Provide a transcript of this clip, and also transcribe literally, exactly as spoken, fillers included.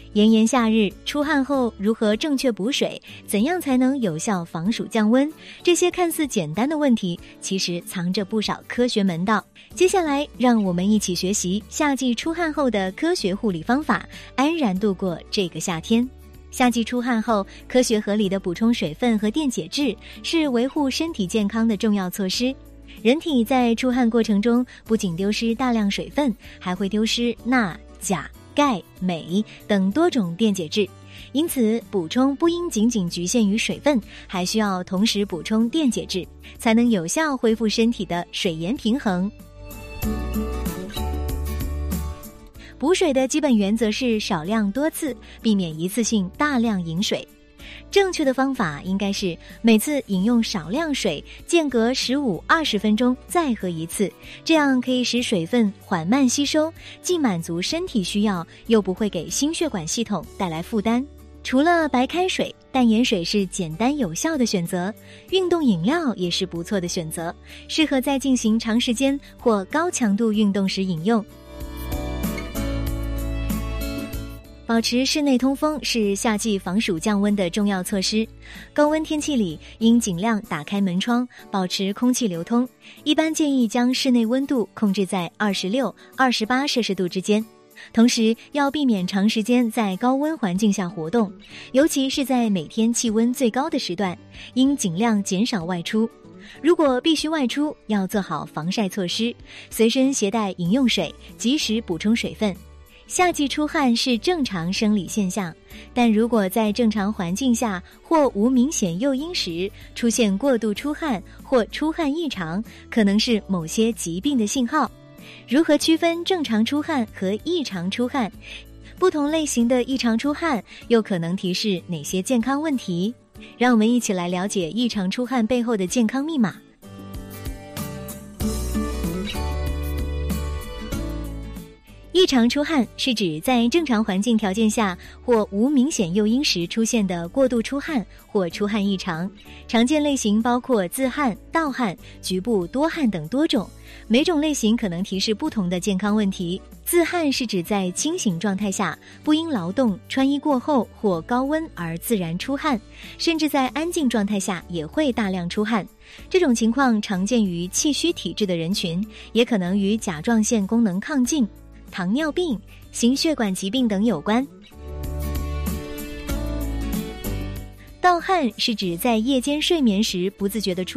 炎炎夏日，出汗后如何正确补水，怎样才能有效防暑降温，这些看似简单的问题，其实藏着不少科学门道。接下来让我们一起学习夏季出汗后的科学护理方法，安然度过这个夏天。夏季出汗后，科学合理的补充水分和电解质是维护身体健康的重要措施。人体在出汗过程中不仅丢失大量水分，还会丢失钠、钾、钙、镁等多种电解质，因此补充不应仅仅局限于水分，还需要同时补充电解质，才能有效恢复身体的水盐平衡。补水的基本原则是少量多次，避免一次性大量饮水。正确的方法应该是每次饮用少量水，间隔十五到二十分钟再喝一次，这样可以使水分缓慢吸收，既满足身体需要，又不会给心血管系统带来负担。除了白开水，淡盐水是简单有效的选择，运动饮料也是不错的选择，适合在进行长时间或高强度运动时饮用。保持室内通风是夏季防暑降温的重要措施。高温天气里，应尽量打开门窗，保持空气流通。一般建议将室内温度控制在二十六、二十八摄氏度之间。同时，要避免长时间在高温环境下活动，尤其是在每天气温最高的时段，应尽量减少外出。如果必须外出，要做好防晒措施，随身携带饮用水，及时补充水分。夏季出汗是正常生理现象，但如果在正常环境下或无明显诱因时出现过度出汗或出汗异常，可能是某些疾病的信号。如何区分正常出汗和异常出汗？不同类型的异常出汗又可能提示哪些健康问题？让我们一起来了解异常出汗背后的健康密码。异常出汗是指在正常环境条件下或无明显诱因时出现的过度出汗或出汗异常，常见类型包括自汗、盗汗、局部多汗等多种，每种类型可能提示不同的健康问题。自汗是指在清醒状态下不因劳动、穿衣过后或高温而自然出汗，甚至在安静状态下也会大量出汗。这种情况常见于气虚体质的人群，也可能与甲状腺功能亢进、糖尿病、心血管疾病等有关。盗汗是指在夜间睡眠时不自觉地出